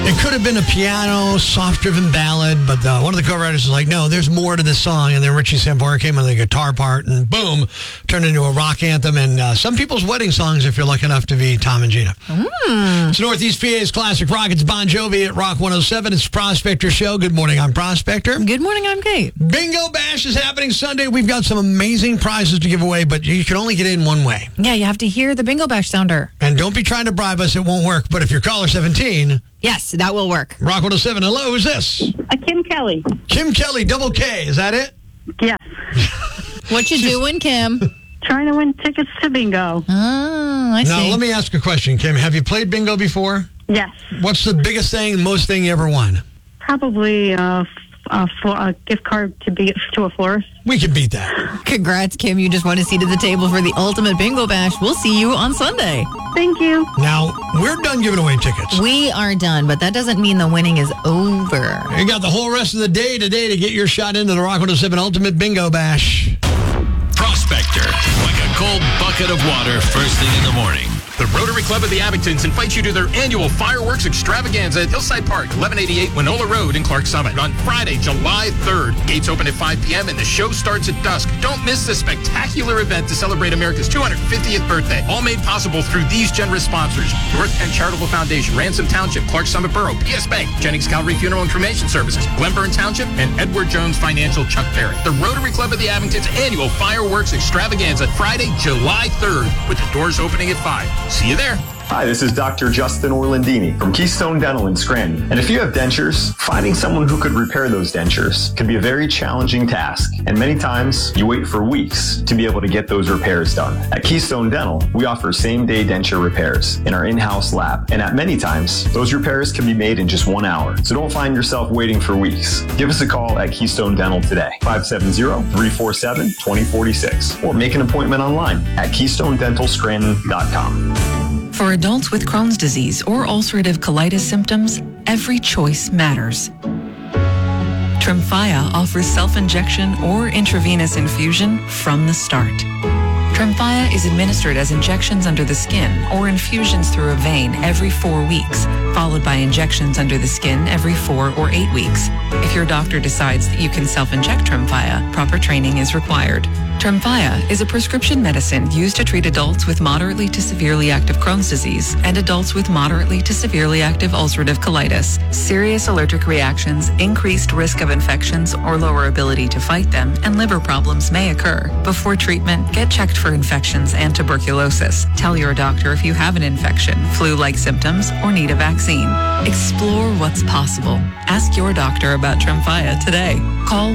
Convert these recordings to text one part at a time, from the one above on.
It could have been a piano, soft-driven ballad, but one of the co-writers was like, no, there's more to this song. And then Richie Sambora came on the guitar part and boom, turned into a rock anthem. And some people's wedding songs, if you're lucky enough to be Tom and Gina. It's Northeast PA's Classic Rock. It's Bon Jovi at Rock 107. It's Prospector Show. Good morning, I'm Prospector. Good morning, I'm Kate. Bingo Bash is happening Sunday. We've got some amazing prizes to give away, but you can only get in one way. Yeah, you have to hear the Bingo Bash sounder. And don't be trying to bribe us. It won't work. But if you're caller 17... Yes, that will work. Rock 107. Hello, who's this? Kim Kelly. Kim Kelly, double K. Is that it? Yes. What you doing, Kim? Trying to win tickets to bingo. Oh, I see. Now, let me ask a question, Kim. Have you played bingo before? Yes. What's the biggest thing, most thing you ever won? Probably a gift card to a florist. We can beat that. Congrats, Kim. You just won a seat at the table for the ultimate Bingo Bash. We'll see you on Sunday. Thank you. Now, we're done giving away tickets. We are done, but that doesn't mean the winning is over. You got the whole rest of the day today to get your shot into the Rock 107 Ultimate Bingo Bash. Prospector, like a cold bucket of water first thing in the morning. The Rotary Club of the Abingtons invites you to their annual fireworks extravaganza at Hillside Park, 1188 Winola Road in Clark Summit on Friday, July 3rd. Gates open at 5 p.m. and the show starts at dusk. Don't miss this spectacular event to celebrate America's 250th birthday. All made possible through these generous sponsors: North Penn Charitable Foundation, Ransom Township, Clark Summit Borough, PS Bank, Jennings Calvary Funeral and Cremation Services, Glenburn Township, and Edward Jones Financial Chuck Berry. The Rotary Club of the Abingtons annual fireworks extravaganza, Friday, July 3rd, with the doors opening at 5. See you there. Hi, this is Dr. Justin Orlandini from Keystone Dental in Scranton. And if you have dentures, finding someone who could repair those dentures can be a very challenging task. And many times, you wait for weeks to be able to get those repairs done. At Keystone Dental, we offer same-day denture repairs in our in-house lab. And at many times, those repairs can be made in just 1 hour. So don't find yourself waiting for weeks. Give us a call at Keystone Dental today, 570-347-2046. Or make an appointment online at KeystoneDentalScranton.com. For adults with Crohn's disease or ulcerative colitis symptoms, every choice matters. Tremfya offers self-injection or intravenous infusion from the start. Tremfya is administered as injections under the skin or infusions through a vein every 4 weeks, followed by injections under the skin every 4 or 8 weeks. If your doctor decides that you can self-inject Tremfya, proper training is required. Tremfya is a prescription medicine used to treat adults with moderately to severely active Crohn's disease and adults with moderately to severely active ulcerative colitis. Serious allergic reactions, increased risk of infections or lower ability to fight them, and liver problems may occur. Before treatment, get checked for infections and tuberculosis. Tell your doctor if you have an infection, flu-like symptoms, or need a vaccine. Explore what's possible. Ask your doctor about Tremfya today. Call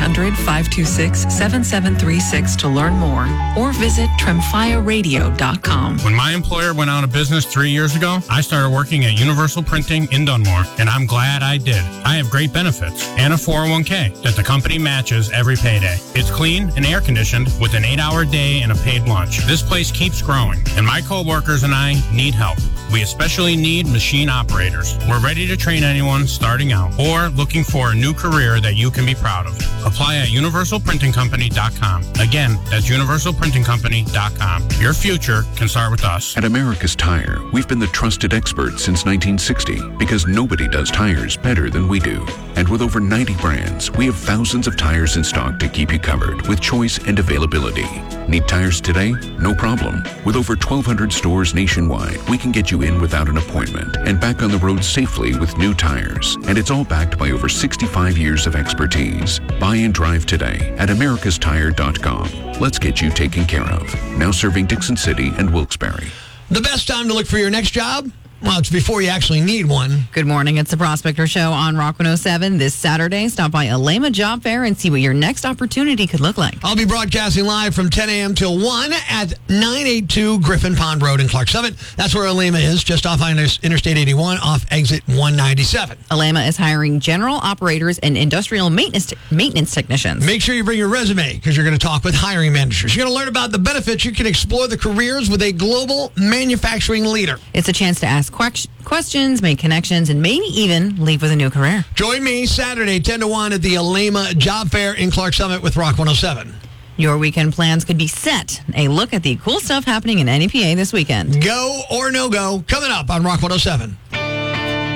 1-800-526-7736 to learn more or visit TremfyaRadio.com. When my employer went out of business 3 years ago, I started working at Universal Printing in Dunmore, and I'm glad I did. I have great benefits and a 401k that the company matches every payday. It's clean and air conditioned with an 8-hour day and a paid lunch. This place keeps growing, and my coworkers and I need help. We especially need machine operators. We're ready to train anyone starting out or looking for a new career that you can be proud of. Apply at universalprintingcompany.com. Again, that's universalprintingcompany.com. Your future can start with us. At America's Tire, we've been the trusted experts since 1960 because nobody does tires better than we do. And with over 90 brands, we have thousands of tires in stock to keep you covered with choice and availability. Need tires today? No problem. With over 1,200 stores nationwide, we can get you in without an appointment and back on the road safely with new tires. And it's all backed by over 65 years of expertise. Buy and drive today at americastire.com. Let's get you taken care of. Now serving Dixon City and Wilkes-Barre. The best time to look for your next job? Well, it's before you actually need one. Good morning. It's the Prospector Show on Rock 107 this Saturday. Stop by Alema Job Fair and see what your next opportunity could look like. I'll be broadcasting live from 10 a.m. till 1 at 982 Griffin Pond Road in Clark Summit. That's where Alema is, just off Interstate 81 off exit 197. Alema is hiring general operators and industrial maintenance technicians. Make sure you bring your resume because you're going to talk with hiring managers. You're going to learn about the benefits. You can explore the careers with a global manufacturing leader. It's a chance to ask questions, make connections, and maybe even leave with a new career. Join me Saturday, 10 to 1 at the Alema Job Fair in Clark Summit with Rock 107. Your weekend plans could be set. A look at the cool stuff happening in NEPA this weekend. Go or no go, coming up on Rock 107.